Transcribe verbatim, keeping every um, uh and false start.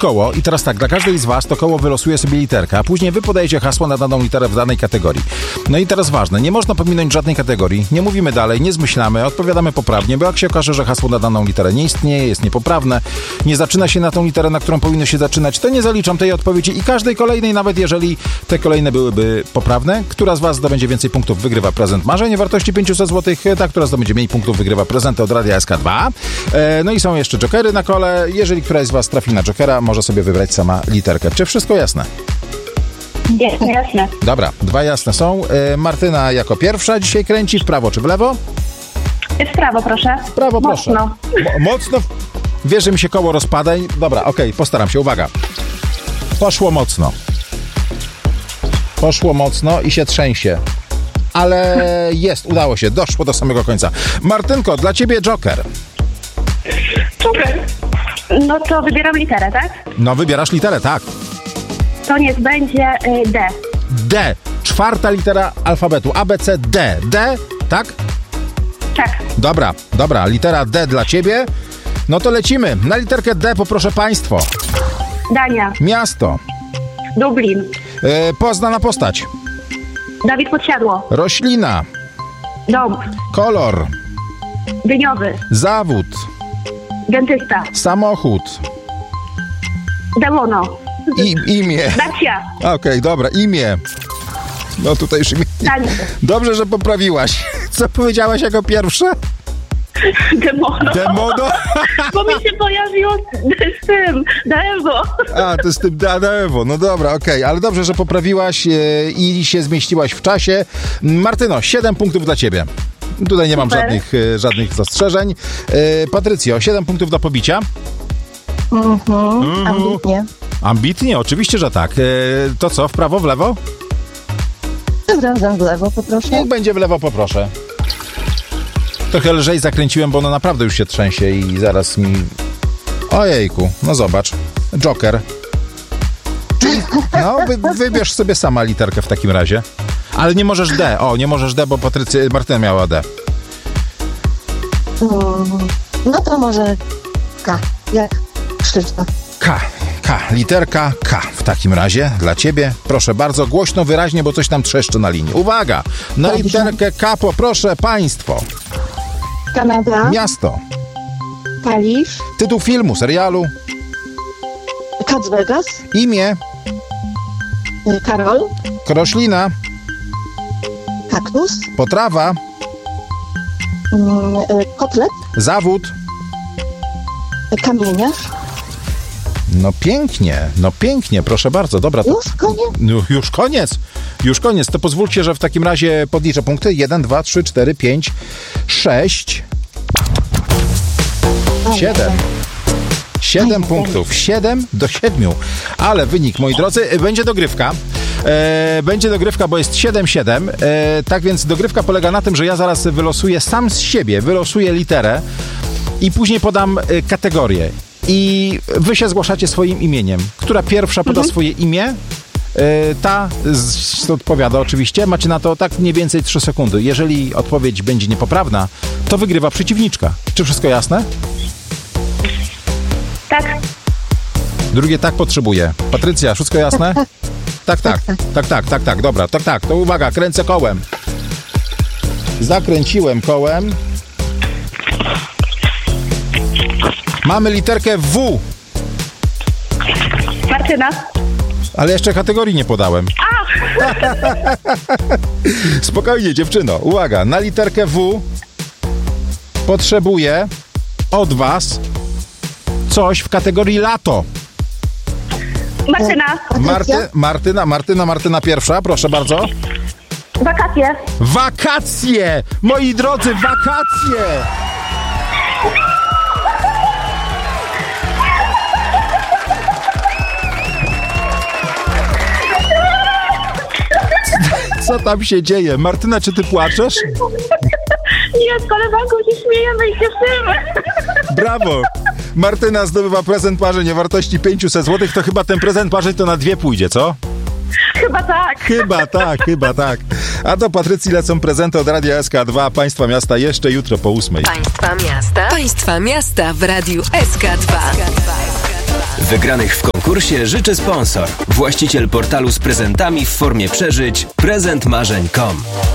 koło i teraz tak, dla każdej z was to koło wylosuje sobie literkę, a później wy podajecie hasło na daną literę w danej kategorii. No i teraz ważne, nie można pominąć żadnej kategorii, nie mówimy dalej, nie zmyślamy, odpowiadamy poprawnie, bo jak się okaże, że hasło na daną literę nie istnieje, jest niepoprawne, nie zaczyna się na tą literę, na którą powinno się zaczynać, to nie zaliczam tej odpowiedzi i każdej kolejnej, nawet jeżeli te kolejne byłyby poprawne. Która z was zdobędzie więcej punktów, wygrywa prezent marzeń o wartości pięćset złotych, ta, która zdobędzie mniej punktów, wygrywa prezenty od Radia S K dwa. E, no i są jeszcze jokery na kole. Jeżeli któraś z was trafi na jokera, może sobie wybrać sama literkę. Czy wszystko jasne? Jasne, jasne. Dobra, dwa jasne są. E, Martyna jako pierwsza dzisiaj kręci, w prawo czy w lewo? W prawo, proszę. W prawo, proszę. Mocno. Mo- mocno. Wiesz, że mi się koło rozpada. Dobra, okej, okay, postaram się. Uwaga. Poszło mocno. Poszło mocno i się trzęsie. Ale jest, udało się, doszło do samego końca. Martynko, dla ciebie joker. Super. No to wybieram literę, tak? No, wybierasz literę, tak. To niech będzie y, D. D. Czwarta litera alfabetu. A, B, C, D. D, tak? Tak. Dobra, dobra, litera D dla ciebie. No to lecimy. Na literkę D poproszę państwo. Dania. Miasto. Dublin. E, poznana postać. Dawid Podsiadło. Roślina. Dąb. Kolor. Dyniowy. Zawód. Dentysta. Samochód. Demono. I, imię. Dacia. Okej, okay, dobra, imię. No tutaj już imię. Dania. Dobrze, że poprawiłaś. Co powiedziałaś jako pierwsze? Demono. Demono? Bo mi się pojawiło z, z tym, Daewo. A, to z tym Daewo. No dobra, okej, okay. Ale dobrze, że poprawiłaś e, i się zmieściłaś w czasie. Martyno, siedem punktów dla ciebie. Tutaj nie mam żadnych, e, żadnych zastrzeżeń. E, Patrycjo, siedem punktów do pobicia. Mhm, mm-hmm, ambitnie. Ambitnie, oczywiście, że tak. E, to co, w prawo, w lewo? Razem w lewo, poproszę. Niech będzie w lewo, poproszę. Trochę lżej zakręciłem, bo ono naprawdę już się trzęsie i zaraz mi... Ojejku, no zobacz. Joker. Czyli, no, wy, wybierz sobie sama literkę w takim razie. Ale nie możesz D. O, nie możesz D, bo Patrycja, Martyna miała D. Mm, no to może K, jak krzyczę. K. K. Literka K w takim razie dla ciebie. Proszę bardzo, głośno, wyraźnie, bo coś tam trzeszczy na linii. Uwaga! Na Dobrze. literkę K poproszę państwo. Kanada. Miasto. Kalisz. Tytuł filmu, serialu. Las Vegas. Imię. Karol. Roślina. Kaktus. Potrawa. Kotlet. Zawód. Kamieniarz. No pięknie, no pięknie, proszę bardzo. Dobra, to... Już koniec? No, już koniec. Już koniec. To pozwólcie, że w takim razie podliczę punkty. jeden, dwa, trzy, cztery, pięć, sześć, siedem. Siedem punktów. Siedem do siedmiu. Ale wynik, moi drodzy, będzie dogrywka. E, będzie dogrywka, bo jest siedem siedem. E, tak więc dogrywka polega na tym, że ja zaraz wylosuję sam z siebie, wylosuję literę i później podam e, kategorię. I wy się zgłaszacie swoim imieniem. Która pierwsza poda mhm. swoje imię, e, ta z, odpowiada oczywiście. Macie na to tak mniej więcej trzy sekundy. Jeżeli odpowiedź będzie niepoprawna, to wygrywa przeciwniczka. Czy wszystko jasne? Tak. Drugie tak potrzebuję. Patrycja, wszystko jasne? Tak, tak, tak, tak, tak, tak, dobra, tak, tak, to uwaga, kręcę kołem. Zakręciłem kołem. Mamy literkę W. Martyna. Ale jeszcze kategorii nie podałem. Spokojnie, dziewczyno, uwaga, na literkę W potrzebuję od was coś w kategorii lato. Martyna. Marty, Martyna, Martyna, Martyna pierwsza, proszę bardzo. Wakacje. Wakacje! Moi drodzy, wakacje! Co tam się dzieje? Martyna, czy ty płaczesz? Nie, z koleżanką się śmiejemy i cieszymy. Brawo! Martyna zdobywa prezent marzeń o wartości pięćset złotych. To chyba ten prezent marzeń to na dwie pójdzie, co? Chyba tak. Chyba tak, chyba tak. A do Patrycji lecą prezenty od Radia S K dwa. Państwa miasta jeszcze jutro po ósmej. Państwa miasta. Państwa miasta w Radiu S K dwa. Wygranych w konkursie życzy sponsor. Właściciel portalu z prezentami w formie przeżyć prezent marzeń kropka com.